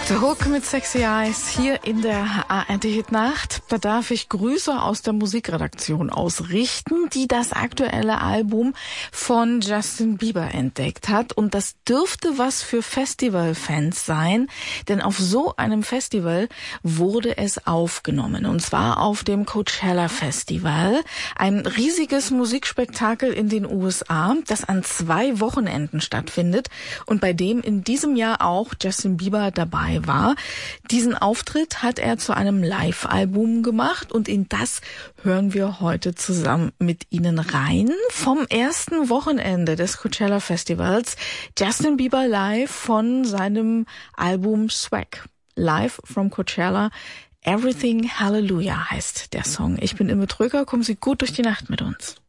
The Hook mit Sexy Eyes hier in der ARD-Hit-Nacht. Da darf ich Grüße aus der Musikredaktion ausrichten, die das aktuelle Album von Justin Bieber entdeckt hat. Und das dürfte was für Festivalfans sein, denn auf so einem Festival wurde es aufgenommen. Und zwar auf dem Coachella Festival, ein riesiges Musikspektakel in den USA, das an 2 Wochenenden stattfindet und bei dem in diesem Jahr auch Justin Bieber dabei war. Diesen Auftritt hat er zu einem Live-Album gemacht und in das hören wir heute zusammen mit Ihnen rein. Vom ersten Wochenende des Coachella Festivals Justin Bieber live von seinem Album Swag. Live from Coachella. Everything Hallelujah heißt der Song. Ich bin Imme Tröger, kommen Sie gut durch die Nacht mit uns.